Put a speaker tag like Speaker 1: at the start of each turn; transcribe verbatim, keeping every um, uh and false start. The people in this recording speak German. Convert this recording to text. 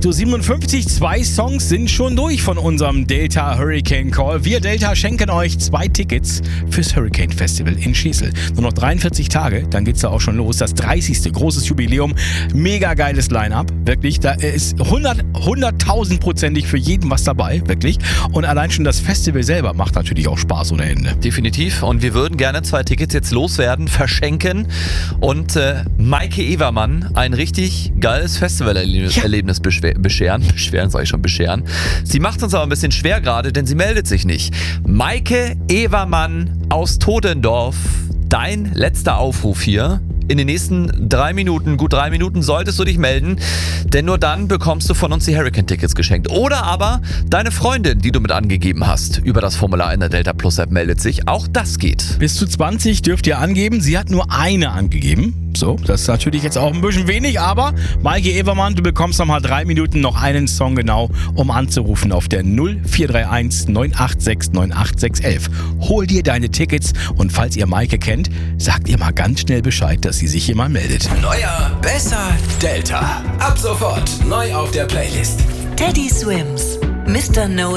Speaker 1: acht Uhr siebenundfünfzig, zwei Songs sind schon durch von unserem Delta Hurricane Call. Wir Delta schenken euch zwei Tickets fürs Hurricane Festival in Schesel. Nur noch dreiundvierzig Tage, dann geht's da auch schon los. Das dreißigste großes Jubiläum. Mega geiles Line-Up, wirklich. Da ist hundert, hunderttausendprozentig für jeden was dabei, wirklich. Und allein schon das Festival selber macht natürlich auch Spaß ohne Ende.
Speaker 2: Definitiv. Und wir würden gerne zwei Tickets jetzt loswerden, verschenken und äh, Maike Evermann ein richtig geiles Festivalerlebnis
Speaker 1: Ja.
Speaker 2: Erlebnis beschwer- bescheren. Beschweren soll ich schon bescheren. Sie macht uns aber ein bisschen schwer gerade, denn sie meldet sich nicht. Maike Evermann aus Todendorf, dein letzter Aufruf hier. In den nächsten drei Minuten, gut drei Minuten, solltest du dich melden, denn nur dann bekommst du von uns die Hurricane-Tickets geschenkt. Oder aber deine Freundin, die du mit angegeben hast, über das Formular in der Delta Plus App meldet sich. Auch das geht.
Speaker 1: Bis zu zwanzig dürft ihr angeben. Sie hat nur eine angegeben. So, das ist natürlich jetzt auch ein bisschen wenig, aber Maike Evermann, du bekommst nochmal drei Minuten noch einen Song genau, um anzurufen auf der null vier drei eins neun acht sechs neun acht sechs eins eins. Hol dir deine Tickets und falls ihr Maike kennt, sagt ihr mal ganz schnell Bescheid, dass sie sich hier mal meldet.
Speaker 3: Neuer, besser, Delta. Ab sofort neu auf der Playlist.
Speaker 4: Teddy Swims, Mister No